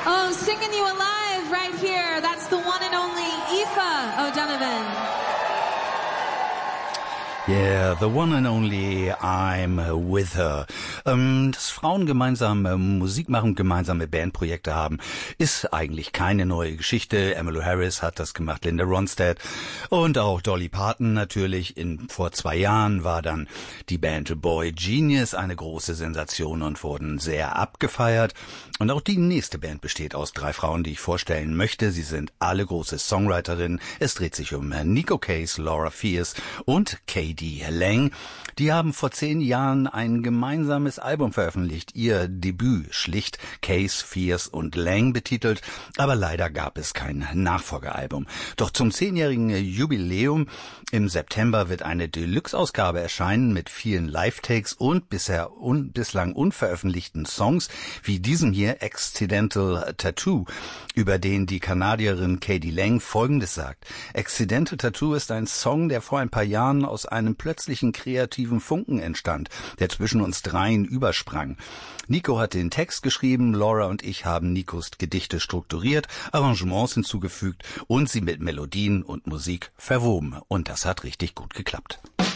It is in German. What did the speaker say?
Oh, singing you alive right here. That's the one and only Aoife O'Donovan. Yeah, the one and only I'm with her. Dass Frauen gemeinsam Musik machen, gemeinsame Bandprojekte haben, ist eigentlich keine neue Geschichte. Emmylou Harris hat das gemacht, Linda Ronstadt und auch Dolly Parton natürlich. Vor 2 Jahren war dann die Band Boy Genius eine große Sensation und wurden sehr abgefeiert. Und auch die nächste Band besteht aus 3 Frauen, die ich vorstellen möchte. Sie sind alle große Songwriterinnen. Es dreht sich um Neko Case, Laura Fierce und K.D. Lang. Die haben vor 10 Jahren ein gemeinsames Album veröffentlicht. Ihr Debüt schlicht Case, Fierce und Lang betitelt, aber leider gab es kein Nachfolgealbum. Doch zum 10-jährigen Jubiläum im September wird eine Deluxe-Ausgabe erscheinen mit vielen Live-Takes und bislang unveröffentlichten Songs, wie diesem hier Accidental Tattoo, über den die Kanadierin K.D. Lang Folgendes sagt. Accidental Tattoo ist ein Song, der vor ein paar Jahren aus einem plötzlichen kreativen Funken entstand, der zwischen uns dreien übersprang. Nico hat den Text geschrieben, Laura und ich haben Nikos Gedichte strukturiert, Arrangements hinzugefügt und sie mit Melodien und Musik verwoben. Und das hat richtig gut geklappt.